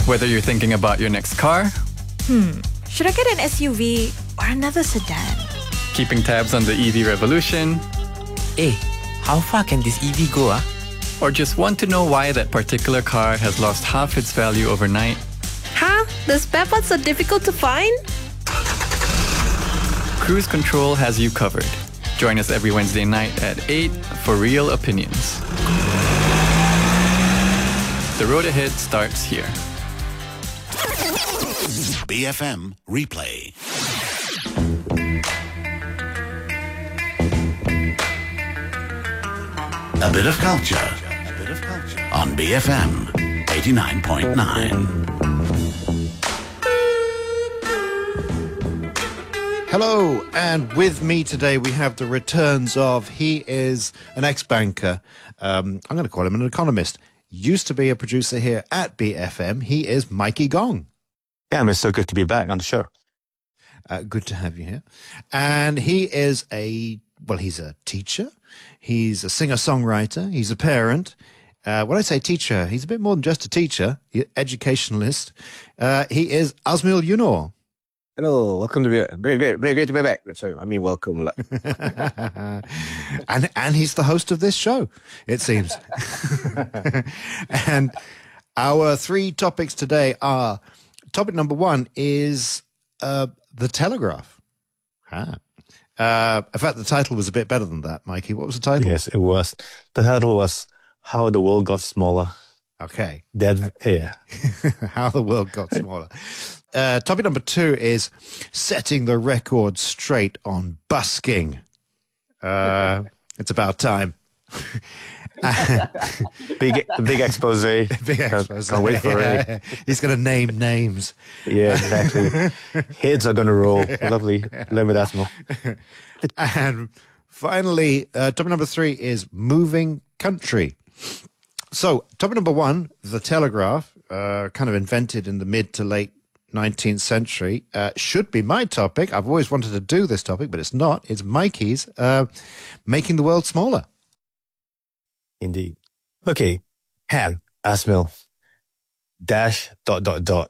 Whether you're thinking about your next car, Should I get an SUV or another sedan? keeping tabs on the EV revolution, Hey, how far can this EV go, ah? or just want to know why that particular car has lost half its value overnight, Huh? The spare parts are difficult to find? Cruise Control has you covered. Join us every Wednesday night at 8 for Real Opinions. The road ahead starts here. BFM Replay. A bit of culture. On BFM 89.9. Hello, and with me today we have the returns of, he is an ex-banker, I'm going to call him an economist, used to be a producer here at BFM, he is Mikey Gong. Yeah, it's so good to be back on the show. Good to have you here. And he is he's a teacher, he's a singer-songwriter, he's a parent. When I say teacher, he's a bit more than just a teacher, educationalist. He is Azmil Yunor. Hello, welcome to be very great to be back. So welcome. and he's the host of this show, it seems. And our three topics today are, topic number one is the Telegraph. In fact, the title was a bit better than that, Mikey. What was the title? Yes, it was. The title was How the World Got Smaller. Okay. How the world got smaller. Topic number two is setting the record straight on busking. It's about time. Big expose. Big expose. Can't wait for it. He's going to name names. Yeah, exactly. Heads are going to roll. Lovely. Learn with Asmo. And finally, topic number three is moving country. So, topic number one, the Telegraph, kind of invented in the mid to late 19th century, should be my topic. I've always wanted to do this topic, but it's not. It's Mikey's, making the world smaller. Indeed. Okay. Han, Asmil, dash, dot,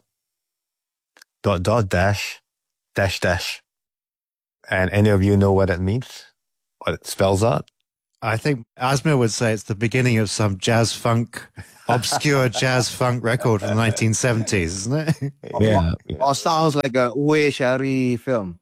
dash. And any of you know what that means? What it spells out? I think Asmil would say it's the beginning of some jazz funk, obscure jazz funk record from the 1970s, isn't it? Yeah. Or sounds like a Uwe Shari film.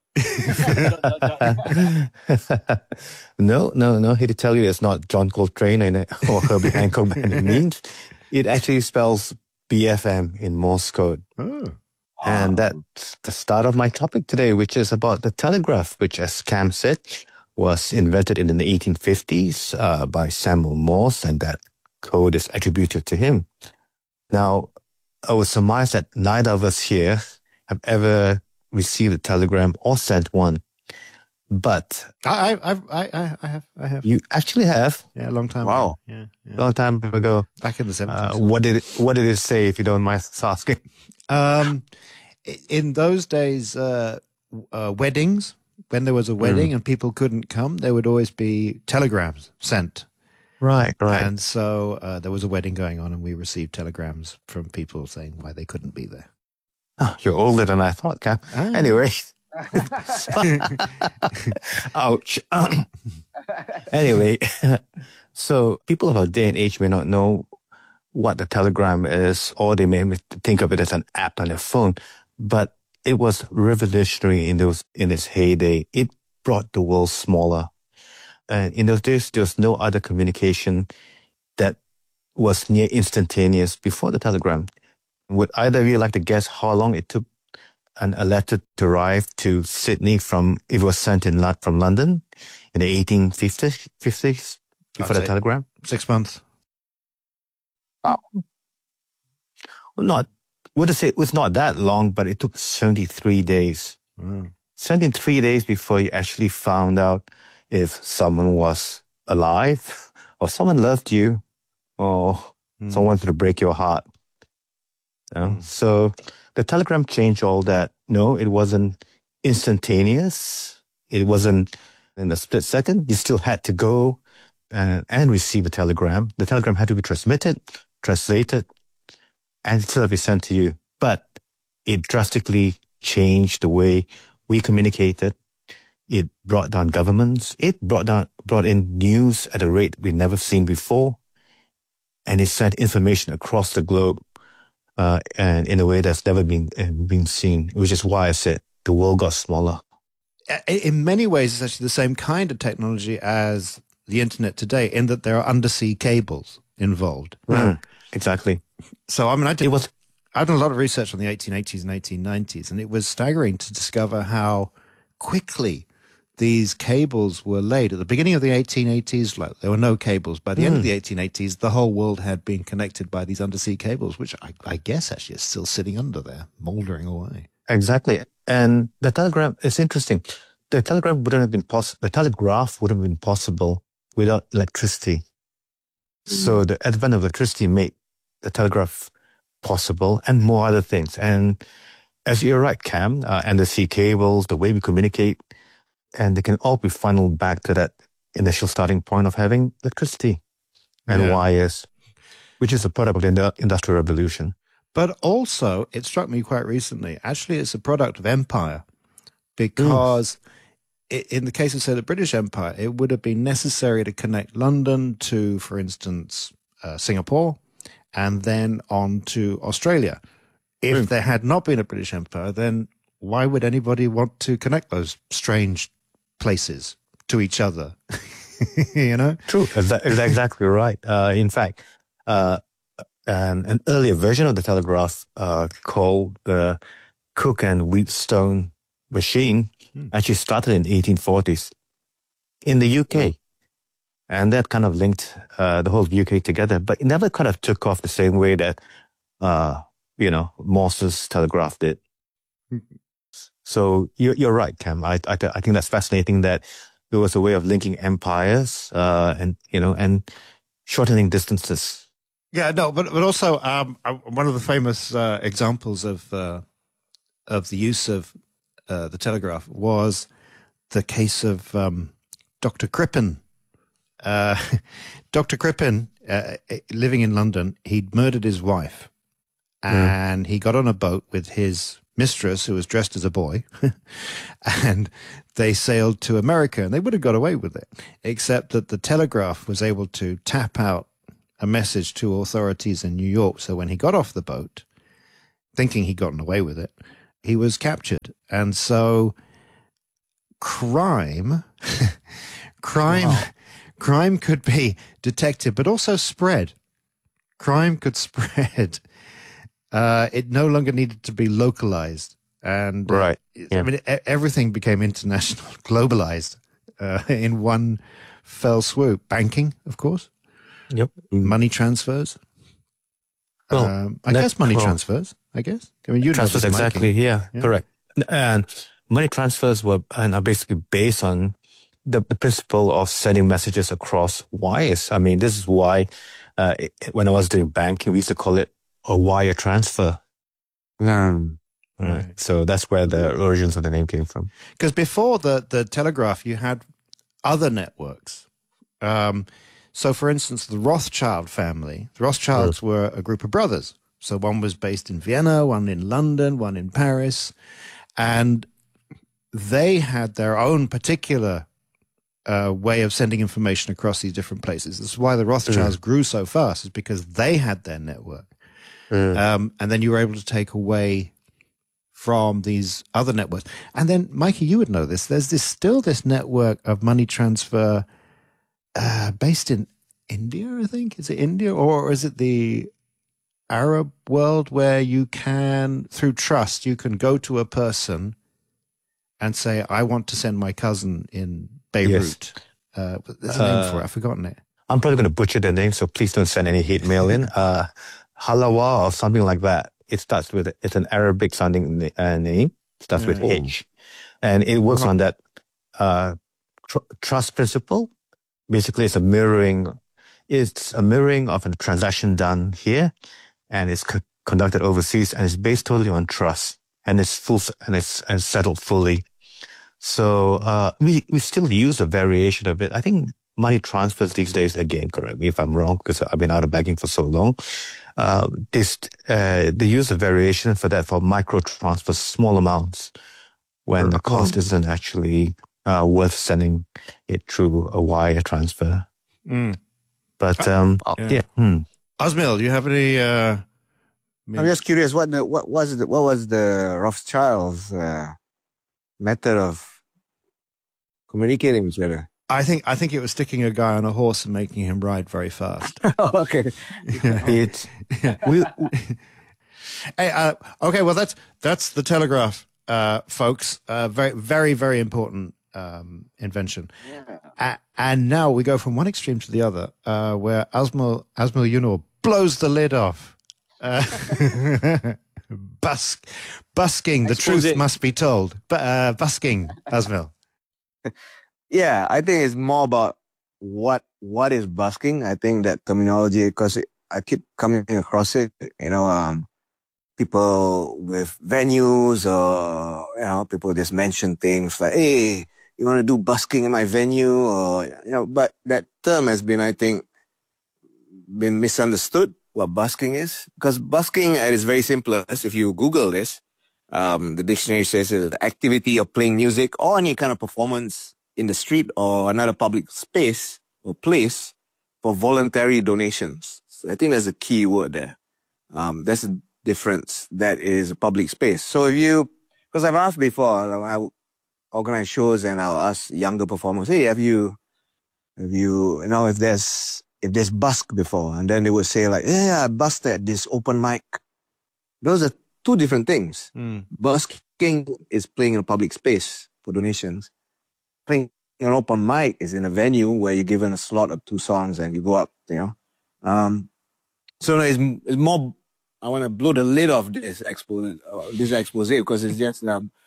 No. Here to tell you it's not John Coltrane or Herbie Hancock by any means. It actually spells BFM in Morse code. Oh. And that's the start of my topic today, which is about the telegraph, which, as Cam said, was invented in the 1850s by Samuel Morse, and that code is attributed to him. Now, I would surmise that neither of us here have ever received a telegram or sent one. But I have. You actually have? Yeah, a long time Wow. ago. Yeah. Long time ago. Back in the 70s. What did it say, if you don't mind asking? In those days, weddings, when there was a wedding and people couldn't come, there would always be telegrams sent. Right. And so there was a wedding going on and we received telegrams from people saying why they couldn't be there. Oh, you're older than I thought, Cam. Anyway. Ouch. Anyway, so people of our day and age may not know what the telegram is, or they may think of it as an app on their phone, but it was revolutionary in its heyday. It brought the world smaller. And in those days, there was no other communication that was near instantaneous before the telegram. Would either of you like to guess how long it took a letter to arrive to Sydney if it was sent from London in the 1850s before the telegram? 6 months. Oh. Would I say it was not that long, but it took 73 days. 73 days before you actually found out if someone was alive or someone loved you or someone wanted to break your heart. So the telegram changed all that. No, it wasn't instantaneous. It wasn't in a split second. You still had to go and receive a telegram. The telegram had to be transmitted, translated, and still be sent to you. but it drastically changed the way we communicated. It brought down governments. It brought in news at a rate we've never seen before. And it sent information across the globe and in a way that's never been seen, which is why I said the world got smaller. In many ways, it's actually the same kind of technology as the internet today, in that there are undersea cables involved. Exactly. So, I mean, I've done a lot of research on the 1880s and 1890s, and it was staggering to discover how quickly these cables were laid. At the beginning of the 1880s, like, there were no cables. By the end of the 1880s, the whole world had been connected by these undersea cables, which I guess actually is still sitting under there, moldering away. Exactly. And the telegram is interesting. The telegraph wouldn't have been possible without electricity. So the advent of electricity made the telegraph possible, and more other things. And as you're right, Cam, and the sea cables, the way we communicate, and they can all be funneled back to that initial starting point of having electricity and wires, which is a product of the Industrial Revolution. But also, it struck me quite recently, actually it's a product of empire, because in the case of, say, the British Empire, it would have been necessary to connect London to, for instance, Singapore, and then on to Australia. If there had not been a British Empire, then why would anybody want to connect those strange places to each other? You know? True. That's exactly right. In fact, an earlier version of the telegraph called the Cook and Wheatstone machine actually started in the 1840s in the UK. And that kind of linked the whole UK together, but it never kind of took off the same way that, Morse's telegraph did. So you're right, Cam. I think that's fascinating that it was a way of linking empires, and shortening distances. Yeah, no, but also one of the famous examples of the use of the telegraph was the case of Dr. Crippen. Dr. Crippen, living in London, he'd murdered his wife, and he got on a boat with his mistress, who was dressed as a boy, and they sailed to America, and they would have got away with it, except that the telegraph was able to tap out a message to authorities in New York. So when he got off the boat, thinking he'd gotten away with it, he was captured. And so crime could be detected, but also spread. Crime could spread. It no longer needed to be localized. And right. I mean, everything became international, globalized in one fell swoop. Banking, of course. Yep. Money transfers. Well, transfers, I guess. I mean, you transfers, exactly. Yeah, correct. And money transfers are basically based on the principle of sending messages across wires. I mean, this is why when I was doing banking, we used to call it a wire transfer. Right. So that's where the origins of the name came from. Because before the telegraph, you had other networks. So, for instance, the Rothschild family, the Rothschilds were a group of brothers. So one was based in Vienna, one in London, one in Paris. And they had their own particular way of sending information across these different places. This is why the Rothschilds grew so fast, is because they had their network. And then you were able to take away from these other networks. And then, Mikey, you would know this. There's still this network of money transfer based in India, I think. Is it India, or is it the Arab world, where you can, through trust, you can go to a person and say, I want to send my cousin in Beirut. Yes. There's a name for it. I've forgotten it. I'm probably going to butcher the name, so please don't send any hate mail in. Halawa or something like that. It's an Arabic sounding name. Starts with H. And it works on that trust principle. Basically, it's a mirroring of a transaction done here, and it's conducted overseas, and it's based totally on trust, and it's settled fully. So we still use a variation of it. I think money transfers these days, again, correct me if I'm wrong, because I've been out of banking for so long, They use a variation for that for micro transfers, small amounts, when the cost isn't actually worth sending it through a wire transfer. But yeah. Osmil, do you have any? I'm just curious. What was the Rothschilds' method of communicating with each other? I think it was sticking a guy on a horse and making him ride very fast. Oh, okay. Okay, well that's the telegraph, folks. Very, very, very important invention. Yeah. And now we go from one extreme to the other, where Asmil Yunor blows the lid off. Busking. The truth must be told. Busking, Asmil. Yeah, I think it's more about what is busking. I think that terminology, because I keep coming across it, people with venues or, people just mention things like, hey, you want to do busking in my venue? Or, but that term has been, I think, been misunderstood what busking is. Because busking at its very simplest, if you Google this, the dictionary says it's the activity of playing music or any kind of performance in the street or another public space or place for voluntary donations. So I think there's a key word there. That's a difference. That is a public space. So because I've asked before, I organize shows and I'll ask younger performers, hey, have you, if there's busk before, and then they would say like, yeah, I busked at this open mic. Those are two different things. Busking is playing in a public space for donations. Playing an open mic is in a venue where you're given a slot of 2 songs and you go up, So it's more, I want to blow the lid off this expose because it's just,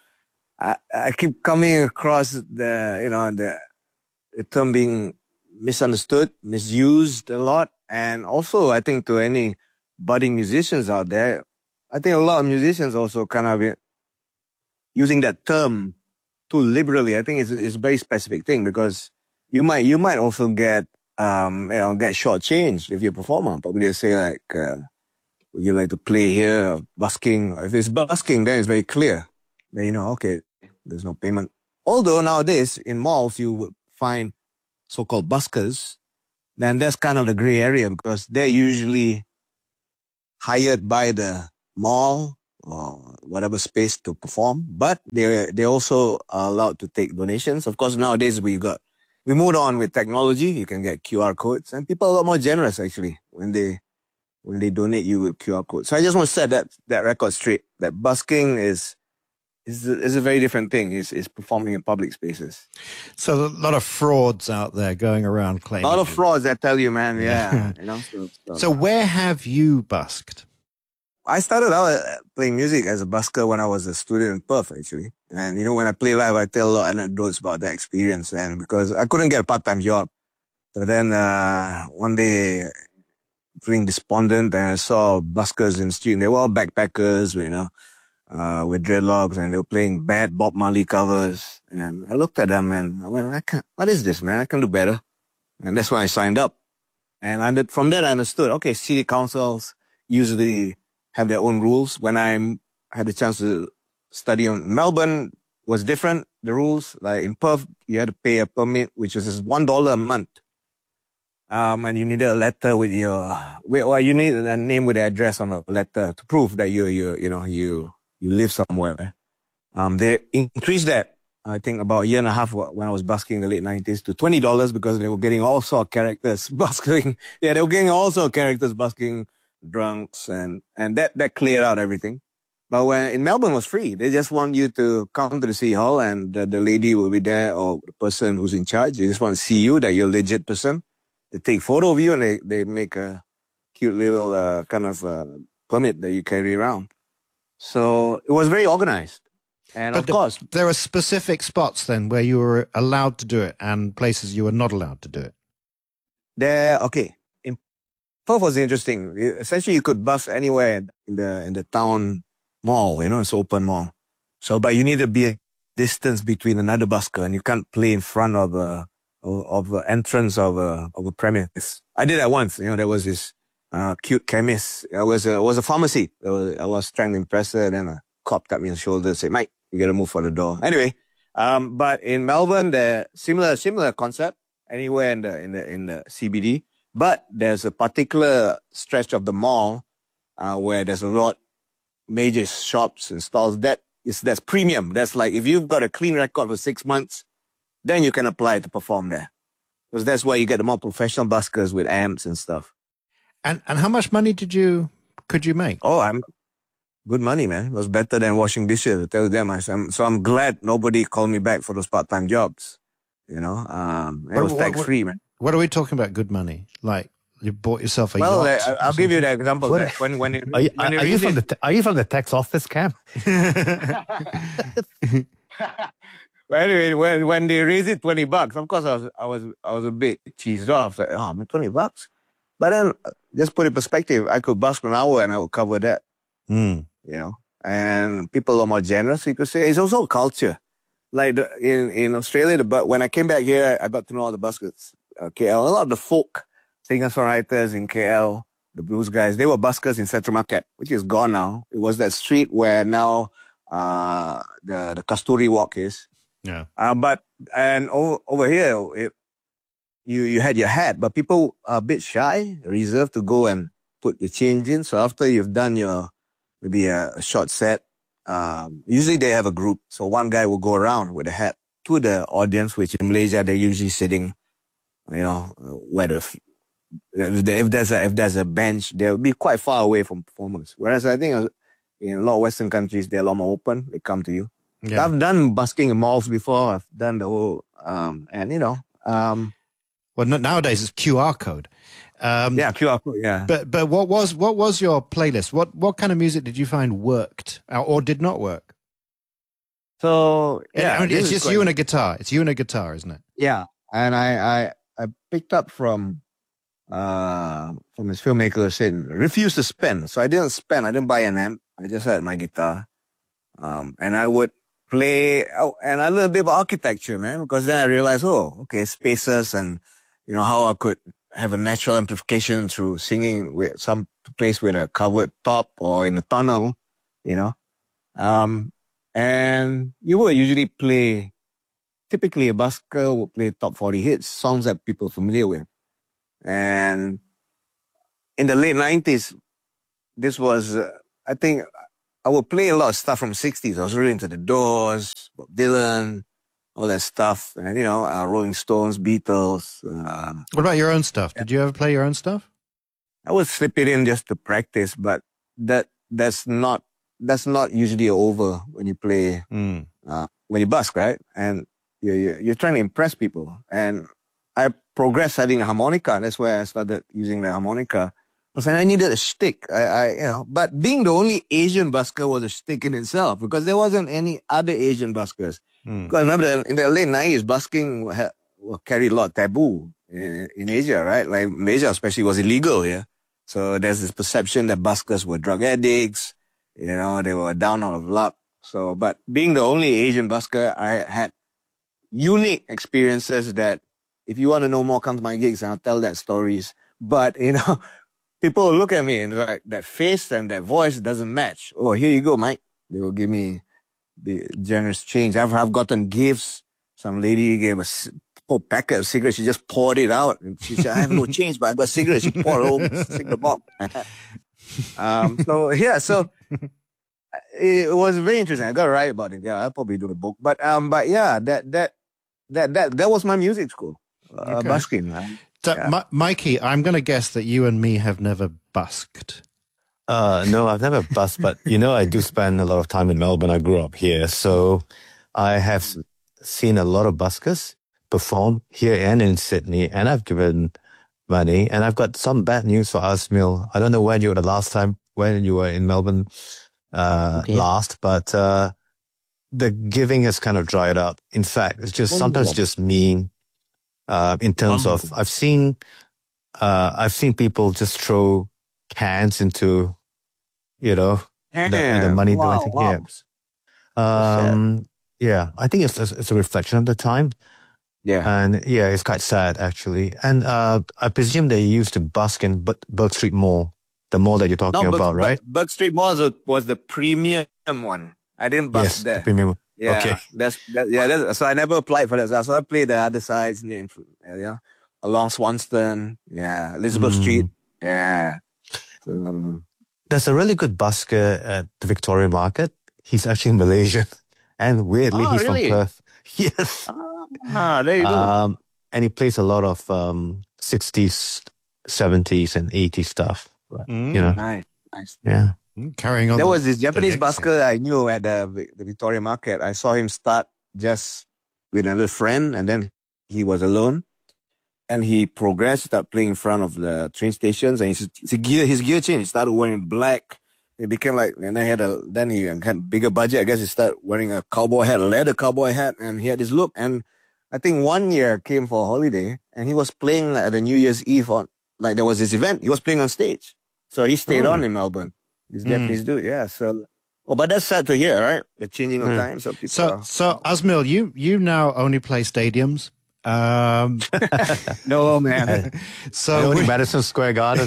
I keep coming across the term being misunderstood, misused a lot. And also, I think to any budding musicians out there, I think a lot of musicians also kind of using that term too liberally. I think it's a very specific thing because you might also get shortchanged if you're a performer. Probably they say like, would you like to play here, busking? If it's busking, then it's very clear. Then okay, there's no payment. Although nowadays in malls you would find so-called buskers, then that's kind of the gray area because they're usually hired by the mall or whatever space to perform, but they also are allowed to take donations. Of course, nowadays we moved on with technology. You can get QR codes, and people are a lot more generous actually when they donate you with QR codes. So I just want to set that record straight. That busking is a very different thing. It's performing in public spaces. So a lot of frauds out there going around claiming. A lot of frauds, I tell you, man. Yeah. So where have you busked? I started out playing music as a busker when I was a student in Perth, actually. And, when I play live, I tell a lot of anecdotes about that experience. And because I couldn't get a part-time job. So then one day, feeling despondent, and I saw buskers in the street. They were all backpackers, with dreadlocks, and they were playing bad Bob Marley covers. And I looked at them and I went, what is this, man? I can do better. And that's when I signed up. And from that, I understood, okay, city councils usually have their own rules. When I had the chance to study in Melbourne, was different. The rules, like in Perth, you had to pay a permit, which was $1 a month. And you needed a letter with you need a name with the address on a letter to prove that you live somewhere. They increased that, I think about a year and a half when I was busking in the late 90s to $20 because they were getting all sorts of characters busking. Yeah, they were getting all sorts of characters busking, drunks, and that cleared out everything. But when in Melbourne it was free. They just want you to come to the city hall and the lady will be there or the person who's in charge. They just want to see you, that you're a legit person. They take photo of you and they make a cute little permit that you carry around. So it was very organized. And of course, there are specific spots then where you were allowed to do it and places you were not allowed to do it. In Perth was interesting. Essentially, you could busk anywhere in the town mall. It's open mall. So, but you need to be a distance between another busker, and you can't play in front of the entrance of a premise. I did that once. There was this cute chemist. It was a pharmacy. I was trying to impress her, and then a cop tapped me on the shoulder and said, "Mike, you got to move for the door." Anyway, but in Melbourne, there similar concept anywhere in the CBD, but there's a particular stretch of the mall where there's a lot major shops and stalls that's premium. That's like if you've got a clean record for 6 months, then you can apply to perform there. Because that's where you get the more professional buskers with amps and stuff. And how much money could you make? Oh, good money, man. It was better than washing dishes, I tell them. So I'm glad nobody called me back for those part-time jobs. You know, it was tax-free, man. What are we talking about? Good money, like you bought yourself a yacht. Well, I'll give you the example. Are you from the tax office, Cam? But anyway, when they raised it $20, of course I was a bit cheesed off. Like, oh man, $20. But then just put in perspective, I could busk an hour and I would cover that. You know, and people are more generous. You could say it's also a culture. Like in Australia, but when I came back here, I got to know all the buskers. KL, a lot of the folk singers-songwriters in KL, the blues guys, they were buskers in Central Market, which is gone now. It was that street where now the Kasturi Walk is. Yeah. And over here, you had your hat, but people are a bit shy, reserved to go and put your change in. So after you've done maybe a short set, usually they have a group. So one guy will go around with a hat to the audience, which in Malaysia, they're usually sitting, you know, where if there's a bench, they'll be quite far away from performers. Whereas I think in a lot of Western countries, they're a lot more open. They come to you. Yeah. I've done busking in malls before. I've done the whole, and you know. Well, nowadays it's QR code. Yeah, QR code. Yeah. But what was your playlist? What kind of music did you find worked or did not work? So yeah, it's just you and a guitar. It's you and a guitar, isn't it? Yeah, and I picked up from this filmmaker said refuse to spend. So I didn't spend. I didn't buy an amp. I just had my guitar, and I would play. Oh, and I learned a bit about architecture, man, because then I realized, spaces and you know how I could have a natural amplification through singing with some place with a covered top or in a tunnel, you know. And you would usually play, typically a busker would play top 40 hits, songs that people are familiar with. And in the late 90s, this was, I think, I would play a lot of stuff from the 60s. I was really into the Doors, Bob Dylan, all that stuff. And, you know, Rolling Stones, Beatles. What about your own stuff? Did you ever play your own stuff? I would slip it in just to practice, but that's not usually over when you play, when you busk, right? And you're trying to impress people. And I progressed having a harmonica. That's where I started using the harmonica. And I needed a stick. But being the only Asian busker was a stick in itself because there wasn't any other Asian buskers. Because remember, in the late 90s, busking carried a lot of taboo in Asia, right? Like Malaysia especially was illegal here. So there's this perception that buskers were drug addicts. You know, they were down out of luck. So, but being the only Asian busker, I had unique experiences that if you want to know more, come to my gigs and I'll tell that stories. But, you know, people will look at me and like, that face and that voice doesn't match. Oh, here you go, Mike. They will give me the generous change. I've gotten gifts. Some lady gave a whole packet of cigarettes. She just poured it out. And she said, I have no change, but I've got cigarettes. She poured a whole cigarette box. So it was very interesting. I got to write about it. Yeah, I'll probably do a book. But yeah, that was my music school. Busking. Mikey, I'm going to guess that you and me have never busked. No, I've never busked, but you know, I do spend a lot of time in Melbourne. I grew up here, so I have seen a lot of buskers perform here and in Sydney, and I've given money. And I've got some bad news for us, Mill. I don't know when you were the last time when you were in Melbourne last, but the giving has kind of dried up. In fact, it's just sometimes just mean. In terms of, I've seen people just throw cans into, you know, the money. Yeah, I think it's a reflection of the time. Yeah, and yeah, it's quite sad actually. And I presume they used to busk in Bourke Street Mall the mall that you're talking about, right? Burke Street Mall was the premium one. I didn't bus there. The premium. Yeah, Okay. So I never applied for that. So I played the other sides, along Swanston, Elizabeth Street, So, There's a really good busker at the Victoria Market. He's actually Malaysian, and weirdly, he's really? from Perth. Yes. there you go. And he plays a lot of 60s, 70s, and 80s stuff. Right? You know, Nice. yeah. Carrying on. There was this Japanese next busker I knew at the Victoria Market. I saw him start just with another friend, and then he was alone. And he progressed, started playing in front of the train stations, and his gear changed. He started wearing black. It became like, and then he had bigger budget. I guess he started wearing a cowboy hat, a leather cowboy hat, and he had this look. And I think one year came for a holiday, and he was playing at the New Year's Eve there was this event. He was playing on stage. So he stayed on in Melbourne. This Japanese dude, yeah. So, but that's sad to hear, right? The changing of time. So people So Asmil, you now only play stadiums. no, man. So Only Madison Square Garden.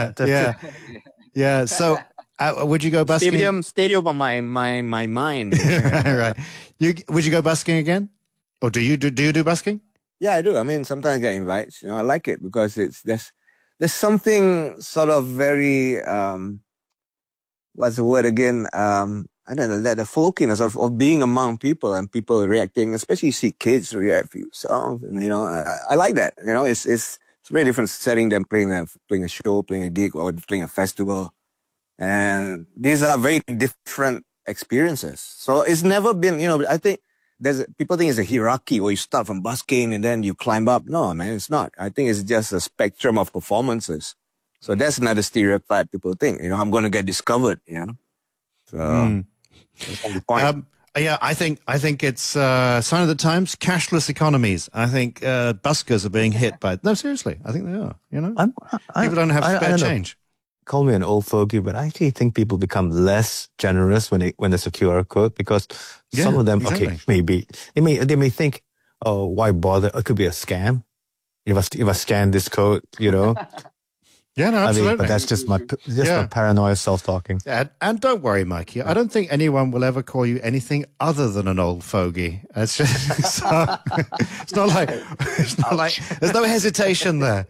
yeah. So would you go busking? Stadium on my mind. Right. Would you go busking again, or do you do busking? Yeah, I do. I mean, sometimes I get invites. I like it because there's something sort of very what's the word again? I don't know, the folkiness of being among people and people reacting, especially you see kids react to your songs, and I like that. It's a very different setting than playing a show, playing a gig, or playing a festival, and these are very different experiences. So it's never been, I think people think it's a hierarchy where you start from busking and then you climb up. No, man, it's not. I think it's just a spectrum of performances. So that's another stereotype people think. I'm going to get discovered. So. That's the point. I think it's sign of the times. Cashless economies. I think buskers are being hit by. No, seriously, I think they are. People don't have spare change. Call me an old fogey, but I actually think people become less generous when there's a QR code, because some of them, exactly. okay, maybe they may think, oh, why bother? It could be a scam. If I scan this code, Yeah, no, absolutely. But that's just my paranoia self-talking. And don't worry, Mikey. I don't think anyone will ever call you anything other than an old fogey. It's just it's not like there's no hesitation there.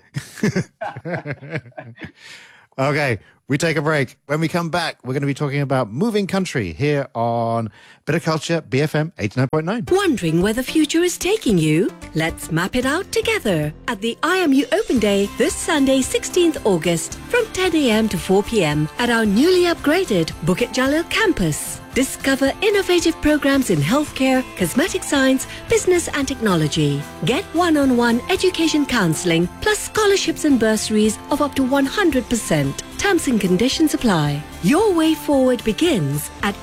Okay, we take a break. When we come back, we're going to be talking about moving country here on Bit of Culture, BFM 89.9. Wondering where the future is taking you? Let's map it out together at the IMU Open Day this Sunday, 16th August from 10 a.m. to 4 p.m. at our newly upgraded Bukit Jalil campus. Discover innovative programs in healthcare, cosmetic science, business and technology. Get one-on-one education counseling plus scholarships and bursaries of up to 100%. Terms and conditions apply. Your way forward begins at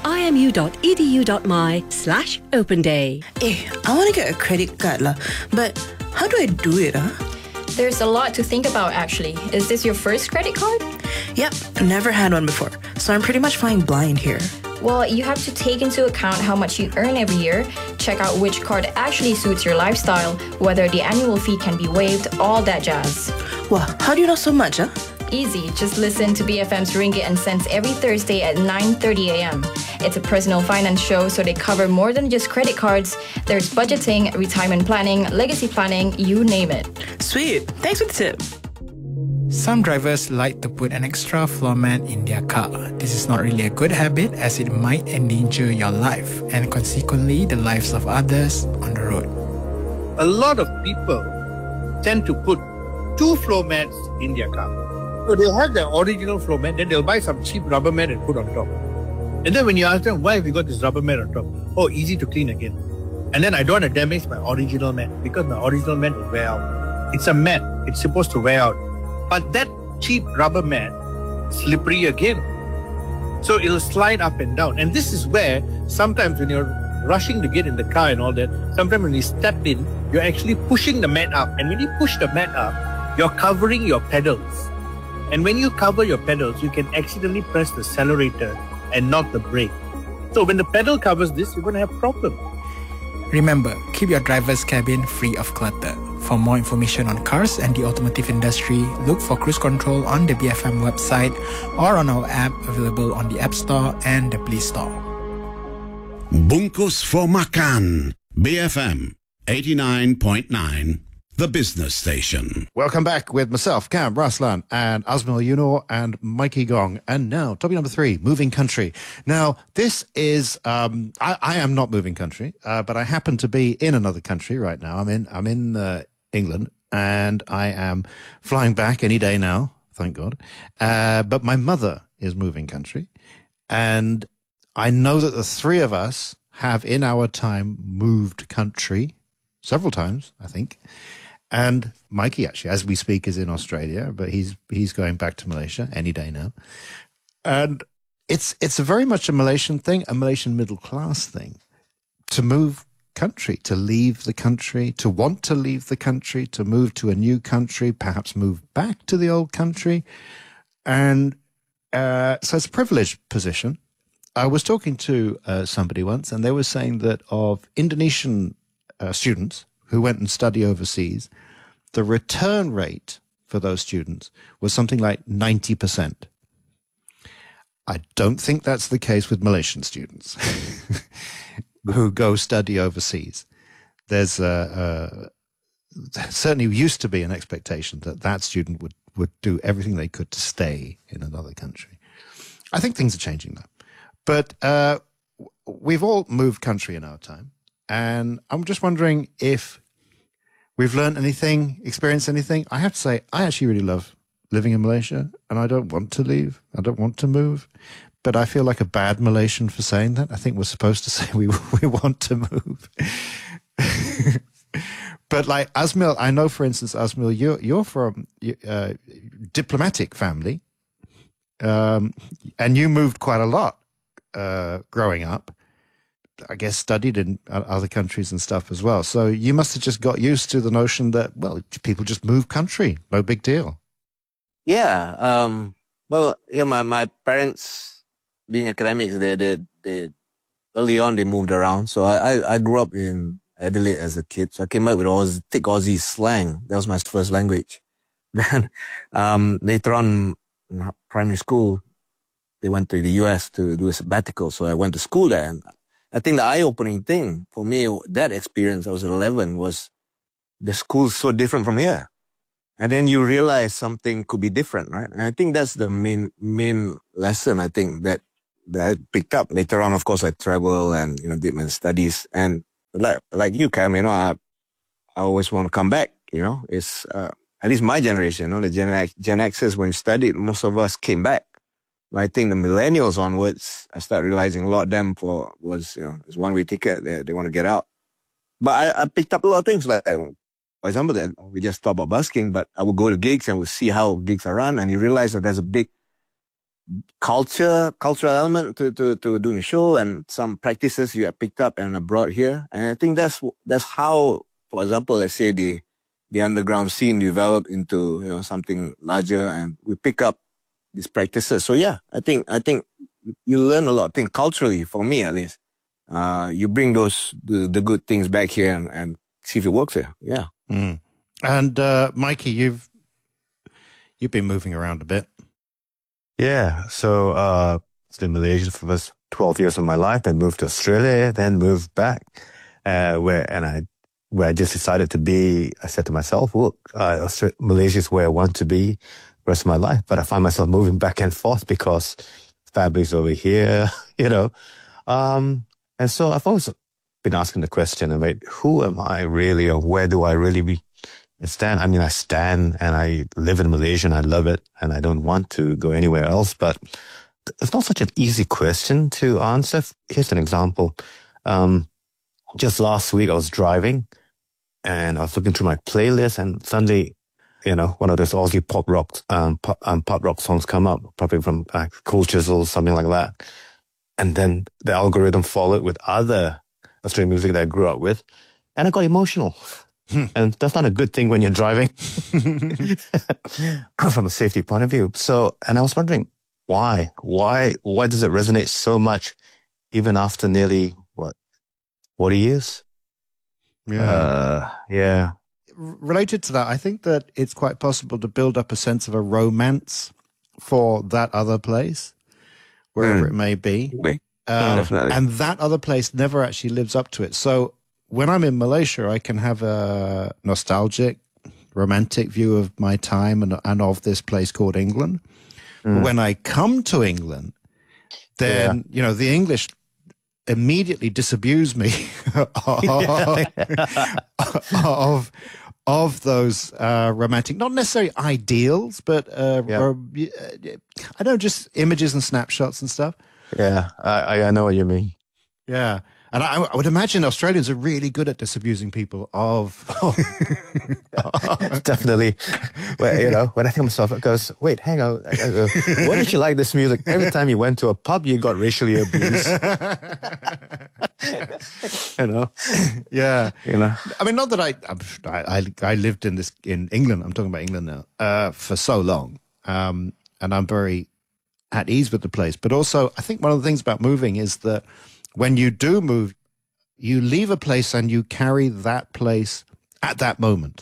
imu.edu.my/openday. I want to get a credit card lah, but how do I do it? There's a lot to think about actually. Is this your first credit card? Yep, never had one before, so I'm pretty much flying blind here. Well, you have to take into account how much you earn every year, check out which card actually suits your lifestyle, whether the annual fee can be waived, all that jazz. Wow, how do you know so much, Easy, just listen to BFM's Ringgit and Cents every Thursday at 9:30 a.m. It's a personal finance show, so they cover more than just credit cards. There's budgeting, retirement planning, legacy planning, you name it. Sweet, thanks for the tip. Some drivers like to put an extra floor mat in their car. This is not really a good habit, as it might endanger your life and consequently the lives of others on the road. A lot of people tend to put 2 floor mats in their car. So they'll have their original floor mat, then they'll buy some cheap rubber mat and put on top. And then when you ask them, why have you got this rubber mat on top? Oh, easy to clean again. And then I don't want to damage my original mat because my original mat will wear out. It's a mat. It's supposed to wear out. But that cheap rubber mat, slippery again. So it'll slide up and down. And this is where sometimes when you're rushing to get in the car and all that, sometimes when you step in, you're actually pushing the mat up. And when you push the mat up, you're covering your pedals. And when you cover your pedals, you can accidentally press the accelerator and not the brake. So when the pedal covers this, you're going to have problems. Remember, keep your driver's cabin free of clutter. For more information on cars and the automotive industry, look for Cruise Control on the BFM website or on our app available on the App Store and the Play Store. Bungkus for Makan. BFM 89.9. The business station. Welcome back with myself, Cam Raslan, and Azmil Yunor and Mikey Gong. And now, topic number 3, moving country. Now, this is, I am not moving country, but I happen to be in another country right now. I'm in England, and I am flying back any day now, thank God. But my mother is moving country, and I know that the three of us have in our time moved country several times, I think. And Mikey, actually, as we speak, is in Australia, but he's going back to Malaysia any day now. And it's a very much a Malaysian thing, a Malaysian middle class thing, to move country, to leave the country, to want to leave the country, to move to a new country, perhaps move back to the old country. And so it's a privileged position. I was talking to somebody once, and they were saying that of Indonesian students who went and study overseas, the return rate for those students was something like 90%. I don't think that's the case with Malaysian students who go study overseas. There's certainly used to be an expectation that student would do everything they could to stay in another country. I think things are changing though. But we've all moved country in our time. And I'm just wondering if we've learned anything, experienced anything. I have to say, I actually really love living in Malaysia, and I don't want to leave. I don't want to move. But I feel like a bad Malaysian for saying that. I think we're supposed to say we want to move. But like Azmil, I know, for instance, Azmil, you're from diplomatic family, and you moved quite a lot growing up. I guess studied in other countries and stuff as well. So you must have just got used to the notion that, well, people just move country. No big deal. Yeah. My parents, being academics, they early on, they moved around. So I grew up in Adelaide as a kid. So I came up with thick Aussie slang. That was my first language. Then, later on, in primary school, they went to the US to do a sabbatical. So I went to school there, and I think the eye-opening thing for me, that experience, I was 11, was the school's so different from here. And then you realize something could be different, right? And I think that's the main lesson, I think, that I picked up. Later on, of course, I travel and, did my studies. And like you, Cam, I always want to come back, It's, at least my generation, the Gen Xers, when you studied, most of us came back. But I think the millennials onwards, I start realizing a lot of them was it's one-way ticket. They want to get out. But I picked up a lot of things. Like, for example, that we just talked about busking, but I would go to gigs and would see how gigs are run, and you realize that there's a big cultural element to doing a show, and some practices you have picked up and are brought here. And I think that's how, for example, let's say the underground scene developed into something larger, and we pick up these practices. So yeah, I think you learn a lot. I think culturally, for me at least, you bring the good things back here and see if it works here. Yeah. Mm. And Mikey, you've been moving around a bit. Yeah. So I was in Malaysia for the first 12 years of my life, then moved to Australia, then moved back, where I just decided to be. I said to myself, look, Malaysia is where I want to be rest of my life, but I find myself moving back and forth because family's over here, and so I've always been asking the question, who am I really, or where do I really stand? I mean, I stand and I live in Malaysia and I love it and I don't want to go anywhere else, but it's not such an easy question to answer. Here's an example. Just last week I was driving and I was looking through my playlist, and suddenly one of those Aussie pop rock songs come up, probably from Cool Chisel, something like that. And then the algorithm followed with other Australian music that I grew up with, and I got emotional. And that's not a good thing when you're driving from a safety point of view. So, and I was wondering, why does it resonate so much even after nearly, 40 years? Yeah. Yeah. related to that, I think that it's quite possible to build up a sense of a romance for that other place, wherever it may be. Definitely. And that other place never actually lives up to it. So when I'm in Malaysia, I can have a nostalgic, romantic view of my time and of this place called England. But when I come to England, then, you know, the English immediately disabuse me of those romantic, not necessarily ideals, but I don't know, just images and snapshots and stuff. Yeah, I know what you mean. Yeah. And I would imagine Australians are really good at disabusing people of... Definitely. Well, you know, when I think myself, it goes, wait, hang on. Why did you like this music? Every time you went to a pub, you got racially abused. You know? Yeah. You know? I mean, not that I lived in England, I'm talking about England now, for so long. And I'm very at ease with the place. But also, I think one of the things about moving is that when you do move, you leave a place and you carry that place at that moment.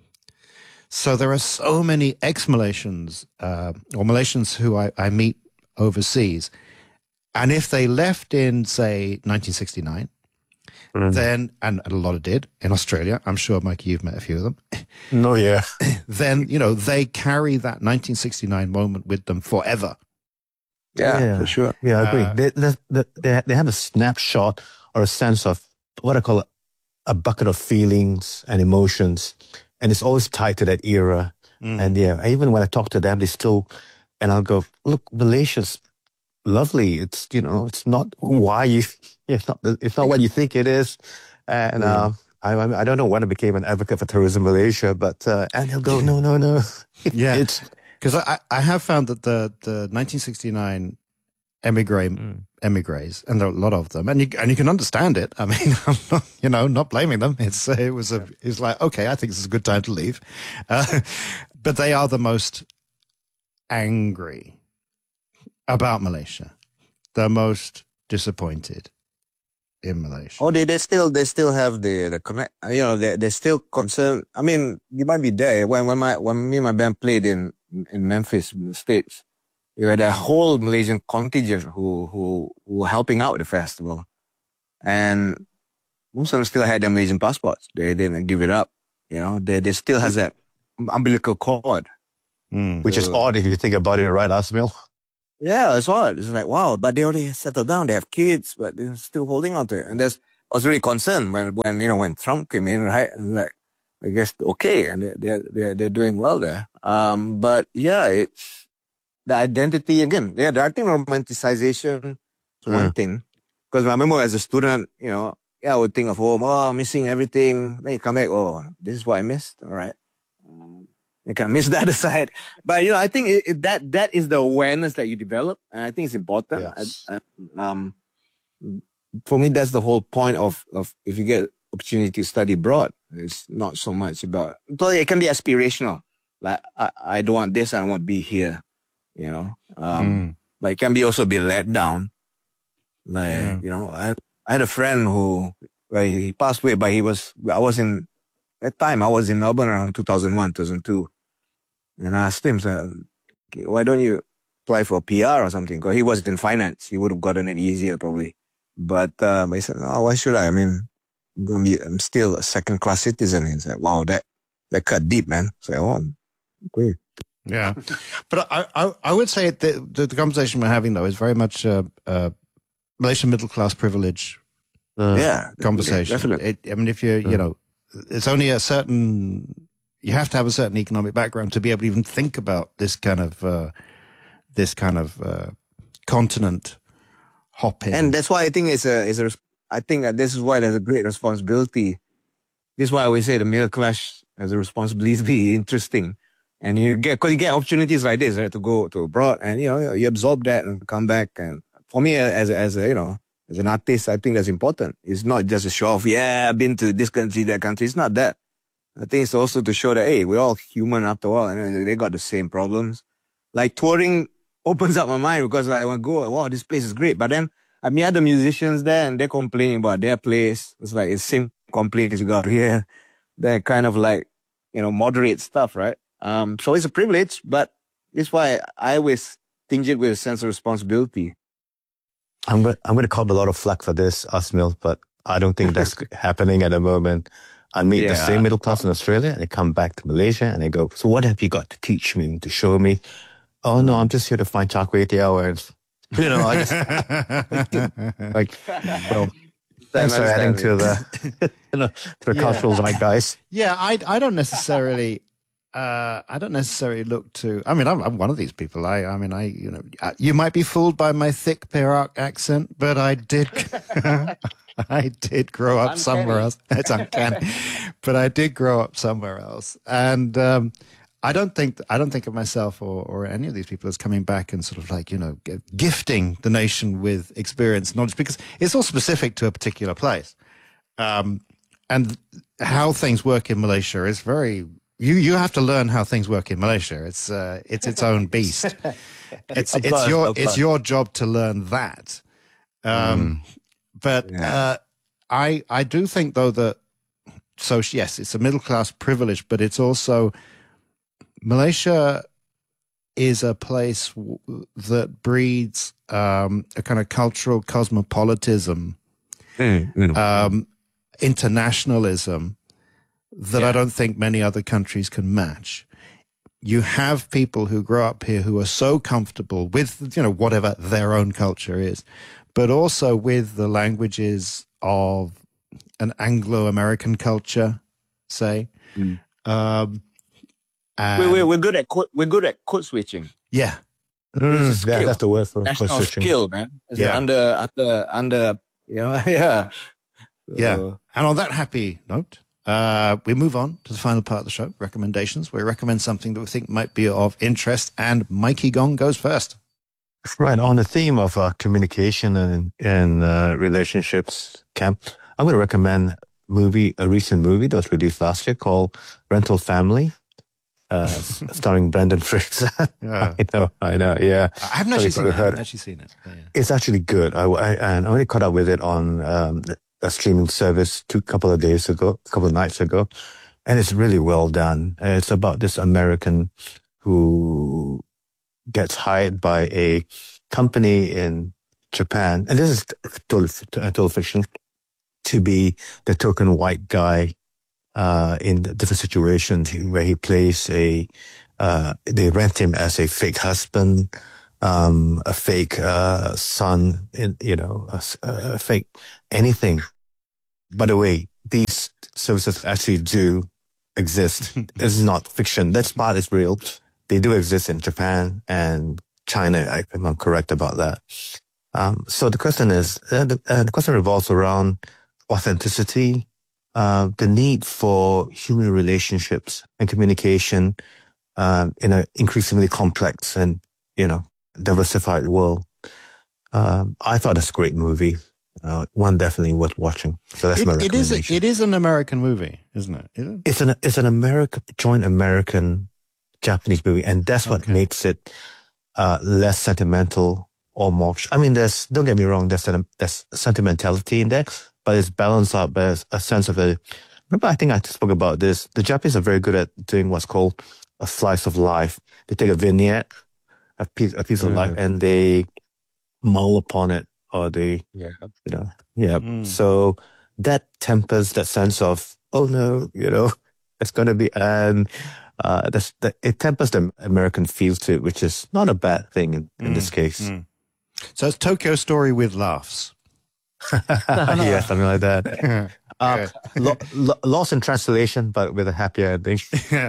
So there are so many ex-Malaysians or Malaysians who I meet overseas. And if they left in, say, 1969, then, and a lot of did in Australia, I'm sure, Mikey, you've met a few of them. No, yeah. Then, you know, they carry that 1969 moment with them forever. Yeah, for sure. Yeah, I agree. They have a snapshot or a sense of what I call a bucket of feelings and emotions, and it's always tied to that era. And yeah, even when I talk to them, they still, and I'll go, look, Malaysia's lovely. It's, you know, it's not why you, it's not what you think it is. And I don't know when I became an advocate for tourism in Malaysia, but and they'll go, no. Yeah, it's because I have found that the 1969 emigres, and there are a lot of them, and you can understand it. I mean, I'm not, not blaming them. It's like, okay, I think this is a good time to leave, but they are the most angry about Malaysia, the most disappointed in Malaysia. Oh, they still have the connect. You know, they're still concerned. I mean, you might be there when me and my band played in Memphis, in the States. You had a whole Malaysian contingent who were helping out the festival, and most of them still had their Malaysian passports. They didn't give it up. You know, they still has that umbilical cord, which is odd if you think about it, right, Asmil? Yeah, it's odd. It's like, wow, but they already settled down. They have kids, but they're still holding on to it. And I was really concerned when Trump came in, right? And like, I guess okay, and they're doing well there. But yeah, it's the identity again. Yeah, I think romanticization is one thing. Because I remember as a student, you know, I would think of home, missing everything. Then you come back, this is what I missed. All right. You can miss the other side. But, you know, I think that is the awareness that you develop. And I think it's important. Yes. For me, that's the whole point of if you get opportunity to study abroad. It's not so much about, it can be aspirational. Like, I don't want this, I want to be here. You know? But it can be also be let down. Like, you know, I had a friend who, he passed away, but I was in Melbourne around 2001, 2002. And I asked him, why don't you apply for a PR or something? Because he was in finance. He would have gotten it easier probably. But he said, why should I? I mean, I'm still a second-class citizen. He said, wow, that cut deep, man. So, great. Yeah. But I would say the conversation we're having, though, is very much Malaysian middle-class privilege conversation. Definitely. I mean, if you know, it's only you have to have a certain economic background to be able to even think about this kind of continent hopping. And that's why I think I think that this is why there's a great responsibility. This is why I always say the middle class has a responsibility to be interesting. And you get opportunities like this, right, to go to abroad, and you know, you absorb that and come back. And for me, as an artist, I think that's important. It's not just a show off. Yeah, I've been to this country, that country. It's not that. I think it's also to show that, hey, we're all human after all, and they got the same problems. Like touring opens up my mind because I want to go, wow, this place is great. But then I meet other musicians there and they're complaining about their place. It's like, it's same complaints you got here. They're kind of like, moderate stuff, right? So it's a privilege, but it's why I always tinge it with a sense of responsibility. I'm going to call a lot of flack for this, Asmil, but I don't think that's happening at the moment. I meet the same middle class in Australia, and they come back to Malaysia, and they go, so what have you got to teach me, to show me? Oh, no, I'm just here to find char kway teow. I just... thanks for adding to the, to the cultural zeitgeist. Yeah, I don't necessarily... I don't necessarily look to. I mean, I'm one of these people. You might be fooled by my thick Perak accent, but I did, I did grow up somewhere else. It's uncanny, but I did grow up somewhere else, and I don't think of myself or any of these people as coming back and sort of like gifting the nation with experience, knowledge, because it's all specific to a particular place, and how things work in Malaysia is very. You have to learn how things work in Malaysia. It's its own beast. It's your job to learn that. But I do think though that yes, it's a middle class privilege, but it's also Malaysia is a place that breeds a kind of cultural cosmopolitanism, internationalism. That I don't think many other countries can match. You have people who grow up here who are so comfortable with, whatever their own culture is, but also with the languages of an Anglo-American culture, say. We're good at code switching. Yeah. That's the word for national code switching. Skill, man. It's under, Yeah. And on that happy note, we move on to the final part of the show, recommendations. We recommend something that we think might be of interest, and Mikey Gong goes first. Right, on the theme of communication and relationships, Cam, I'm going to recommend a recent movie that was released last year called Rental Family, starring Brendan Fraser. Yeah. I know, yeah. I haven't actually seen it. I haven't actually seen it. Yeah. It's actually good. I only caught up with it on a streaming service a couple of nights ago, and it's really well done. It's about this American who gets hired by a company in Japan, and this is total fiction, to be the token white guy in different situations where he plays they rent him as a fake husband, a fake son, a fake anything. By the way, these services actually do exist. It's not fiction. That part is real. They do exist in Japan and China, if I'm correct about that. So the question is, the question revolves around authenticity, the need for human relationships and communication in an increasingly complex and, diversified world. I thought it's a great movie. One definitely worth watching. So that's my recommendation. It is an American movie, isn't it? It's an joint American-Japanese movie, and that's what makes it less sentimental or more. I mean, don't get me wrong, there's sentimentality in there, but it's balanced out by a sense of remember, I think I spoke about this. The Japanese are very good at doing what's called a slice of life. They take a vignette, a piece of life, and they mull upon it, or they, So that tempers that sense of, oh no, it's going to be, and it tempers the American feel to it, which is not a bad thing in this case. So it's Tokyo Story with laughs. Yeah, something like that. Lost in translation, but with a happy ending.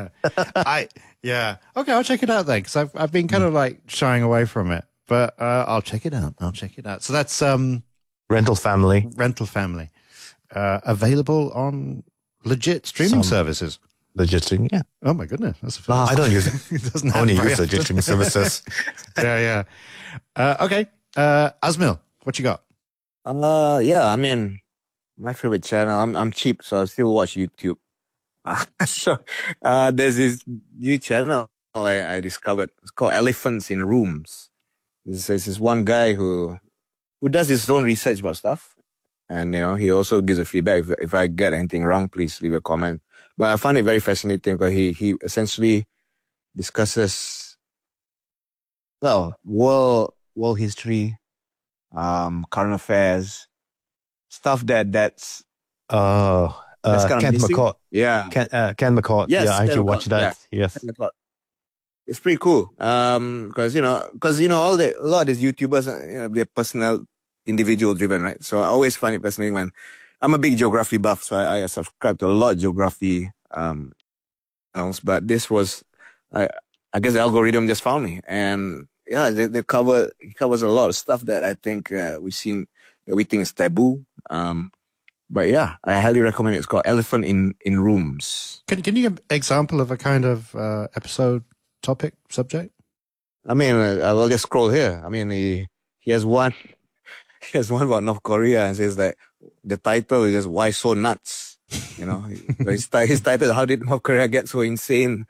Okay, I'll check it out then, because I've been kind of like shying away from it, but I'll check it out. So that's Rental Family. Available on legit streaming services. Legit streaming, yeah. Oh my goodness, that's a first. I don't use it. It doesn't I only happen use very legit streaming services. Yeah. Okay, Asmil, what you got? I mean, my favorite channel. I'm cheap, so I still watch YouTube. So there's this new channel I discovered. It's called Elephants in Rooms. There's this one guy who does his own research about stuff, And, he also gives a feedback. If I get anything wrong, please leave a comment. But I find it very fascinating because he essentially discusses, world history, current affairs, stuff that's kind of Ken missing. McCord. Yeah. Ken McCord. Yes, yeah, I Ken actually McCord. watched that. Yeah. Yes. Ken McCord. It's pretty cool. Because a lot of these YouTubers, they're personal, individual driven, right? So I always find it fascinating when I'm a big geography buff, so I subscribe to a lot of geography channels. But this was, I guess the algorithm just found me, and yeah, it covers a lot of stuff that I think we think is taboo. But yeah, I highly recommend it. It's called Elephant in Rooms. Can you give an example of a kind of episode, topic, subject? I mean, I'll just scroll here. I mean, he has one. He has one about North Korea and says that the title is just "Why So Nuts?" His title, "How did North Korea get so insane?"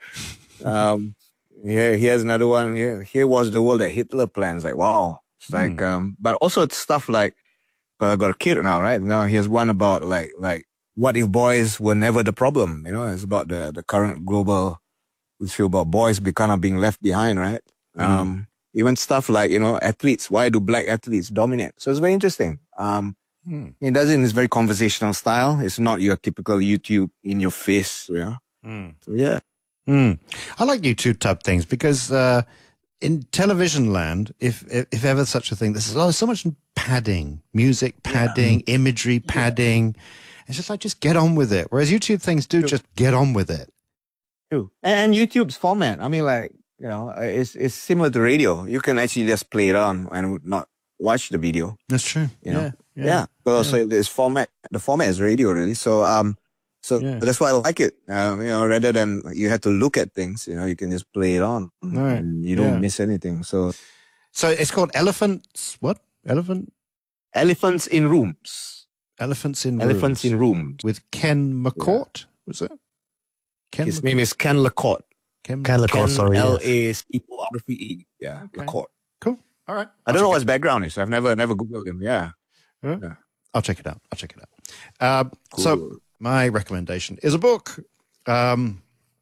He has another one. Here was the world that Hitler plans. Like, wow. It's like, but also it's stuff like, I got a kid now, right? Now he has one about like what if boys were never the problem? It's about the current global issue about boys being left behind, right? Even stuff like, athletes. Why do black athletes dominate? So it's very interesting. He does it in this very conversational style. It's not your typical YouTube in your face. So yeah. I like YouTube type things because in television land, if ever such a thing, there's so much padding, music padding, imagery padding. It's just like, just get on with it. Whereas YouTube things do just get on with it. True. And YouTube's format, I mean, like, it's similar to radio. You can actually just play it on and not watch the video. That's true. Yeah. But also the format is radio really. So that's why I like it. Rather than you have to look at things, you can just play it on. Right. And you don't miss anything. So it's called Elephants. What? Elephants in Rooms. Elephants in Rooms. With Ken McCord, was it? His name is Ken LaCorte. Ken LaCorte, sorry. LaCorte. Yeah, okay. LaCorte. Cool. All right. I don't know what his background is. I've never Googled him. Yeah. Yeah. I'll check it out. Cool. So my recommendation is a book. I'm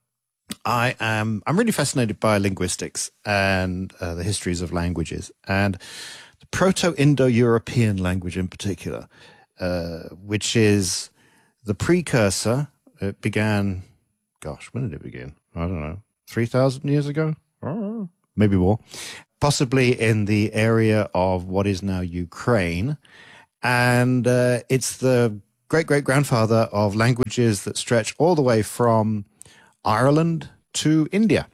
really fascinated by linguistics and the histories of languages, and the Proto-Indo-European language in particular, which is the precursor. It began, when did it begin? I don't know, 3,000 years ago? Maybe more. Possibly in the area of what is now Ukraine. And it's the great-great-grandfather of languages that stretch all the way from Ireland to India.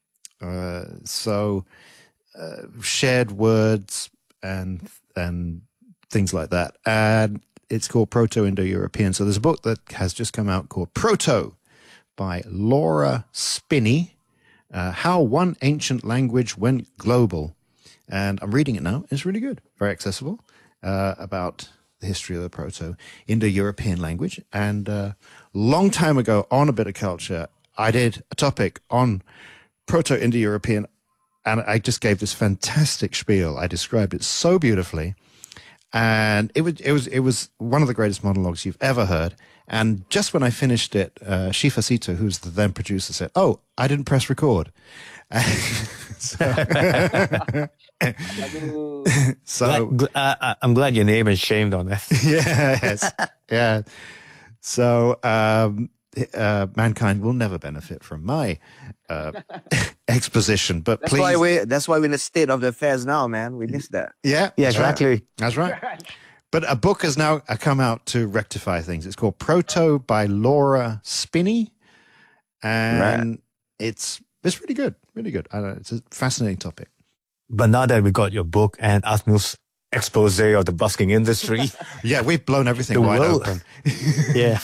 So shared words and things like that. And it's called Proto-Indo-European. So there's a book that has just come out called Proto by Laura Spinney, How One Ancient Language Went Global. And I'm reading it now. It's really good. Very accessible. About the history of the Proto-Indo-European language. And long time ago on A Bit of Culture, I did a topic on Proto-Indo-European, and I just gave this fantastic spiel. I described it so beautifully. And it was one of the greatest monologues you've ever heard. And just when I finished it, Shifa Sito, who's the then producer, said, "Oh, I didn't press record." So I'm glad your name is shamed on that. Yes, yeah. So mankind will never benefit from my exposition. But that's please, that's why we're in the state of the affairs now, man. We missed that. Yeah, exactly. Right. That's right. But a book has now come out to rectify things. It's called Proto by Laura Spinney, and it's really good, really good. It's a fascinating topic. But now that we got your book and Asmil's expose of the busking industry, yeah, we've blown everything wide open. Yeah,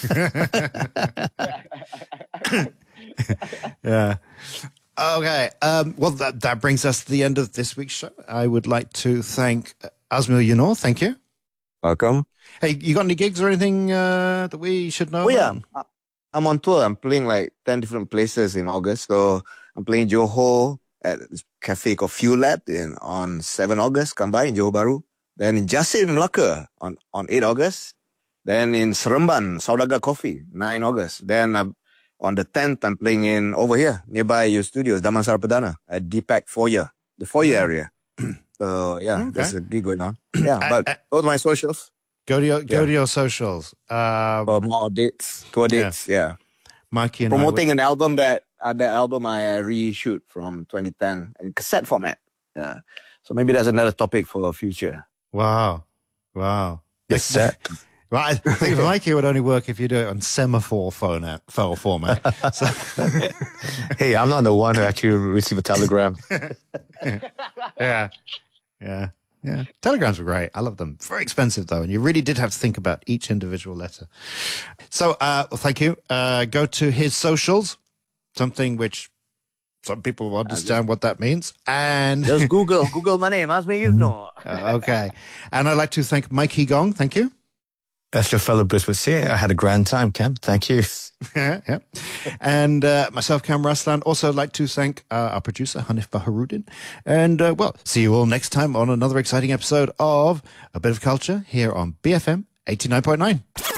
yeah. Okay. Well, that brings us to the end of this week's show. I would like to thank Asmil Yunor. Thank you. Welcome. Hey, you got any gigs or anything that we should know? Oh, yeah. I'm on tour. I'm playing like 10 different places in August. So I'm playing Johor at this cafe called Fuel Lab on 7 August. Come by in Johor Bahru. Then in Jasir in Melaka on 8 August. Then in Seremban, Saudagar Coffee, 9 August. Then on the 10th, I'm playing in over here, nearby your studios, Damansara Perdana, at Deepak Foyer, the Foyer area. So yeah, there's a gig going on. Yeah, but go to my socials. Go to your socials. For more dates, tour dates. Yeah. Mikey and promoting an album that I reshoot from 2010 in cassette format. Yeah. So maybe that's another topic for the future. Wow. Cassette. Well, I think Mikey would only work if you do it on semaphore file format. So. Hey, I'm not the one who actually received a telegram. Yeah. Telegrams were great. I love them. Very expensive, though. And you really did have to think about each individual letter. So, well, thank you. Go to his socials, something which some people will understand what that means. And just Google my name. Ask me, you know. Okay. And I'd like to thank Mikey Gong. Thank you. As your fellow Brit would say, I had a grand time, Cam. Thank you. Yeah. And myself, Cam Raslan, also like to thank our producer, Hanif Baharudin. And, well, see you all next time on another exciting episode of A Bit of Culture here on BFM 89.9.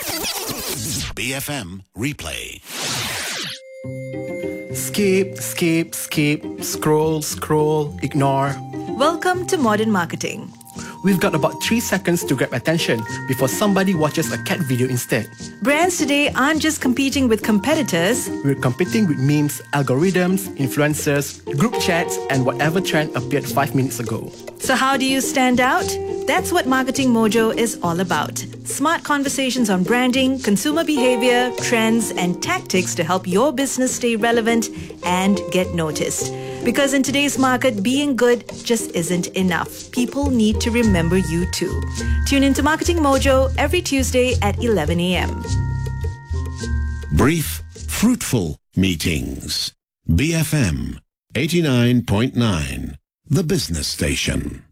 BFM Replay. Skip, scroll, ignore. Welcome to Modern Marketing. We've got about 3 seconds to grab attention before somebody watches a cat video instead. Brands today aren't just competing with competitors. We're competing with memes, algorithms, influencers, group chats, and whatever trend appeared 5 minutes ago. So how do you stand out? That's what Marketing Mojo is all about. Smart conversations on branding, consumer behavior, trends, and tactics to help your business stay relevant and get noticed. Because in today's market, being good just isn't enough. People need to remember you too. Tune into Marketing Mojo every Tuesday at 11 a.m. Brief, fruitful meetings. BFM 89.9, the business station.